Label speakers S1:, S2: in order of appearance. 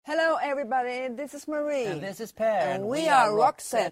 S1: Hello everybody, this is Marie.
S2: And this is Per.
S1: And we are Roxette.